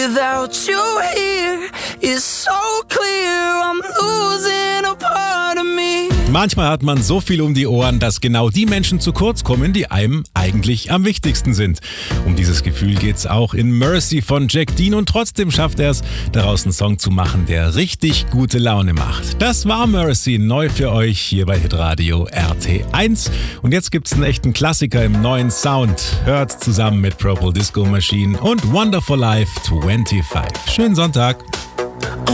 Without you here, it's so clear I'm losing a part of me. Manchmal hat man so viel um die Ohren, dass genau die Menschen zu kurz kommen, die einem eigentlich am wichtigsten sind. Um dieses Gefühl geht's auch in Mercy von Jack Dean und trotzdem schafft er es, daraus einen Song zu machen, der richtig gute Laune macht. Das war Mercy, neu für euch hier bei Hitradio RT1. Und jetzt gibt's einen echten Klassiker im neuen Sound. Hört zusammen mit Purple Disco Machine und Wonderful Life 25. Schönen Sonntag.